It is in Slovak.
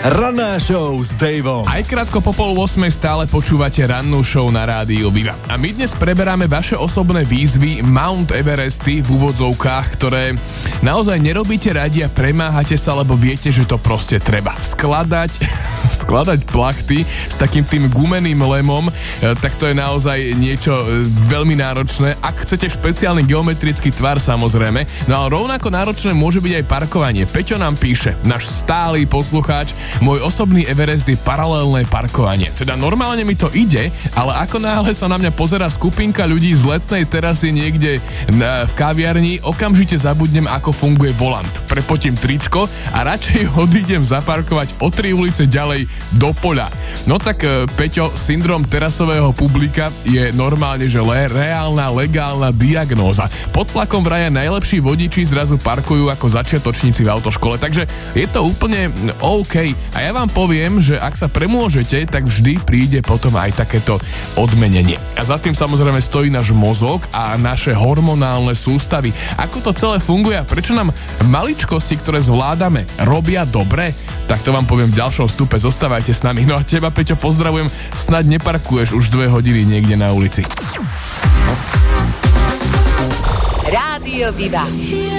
Ranná show s Davom. Aj krátko po 7:30 stále počúvate rannú show na rádiu Viva. A my dnes preberáme vaše osobné výzvy Mount Everesty v úvodzovkách, ktoré naozaj nerobíte radi a premáhate sa, lebo viete, že to proste treba. Skladať plachty s takým tým gumeným lemom, tak to je naozaj niečo veľmi náročné. Ak chcete špeciálny geometrický tvar, samozrejme. No ale rovnako náročné môže byť aj parkovanie. Peťo nám píše, náš stály poslucháč: môj osobný Everest je paralelné parkovanie. Teda normálne mi to ide, ale ako náhle sa na mňa pozerá skupinka ľudí z letnej terasy niekde v kaviarni, okamžite zabudnem, ako funguje volant. Prepotím tričko a radšej odídem zaparkovať o 3 ulice ďalej do poľa. No tak Peťo, syndrom terasového publika je normálne, že reálna, legálna diagnóza. Pod tlakom vraja najlepší vodiči zrazu parkujú ako začiatočníci v autoškole, takže je to úplne OK. A ja vám poviem, že ak sa premôžete, tak vždy príde potom aj takéto odmenenie. A za tým samozrejme stojí náš mozog a naše hormonálne sústavy. Ako to celé funguje a prečo nám maličkosti, ktoré zvládame, robia dobre? Tak to vám poviem v ďalšom vstupe. Zostávajte s nami. No a teba, Peťo, pozdravujem. Snaď neparkuješ už 2 hodiny niekde na ulici. Rádio Viva.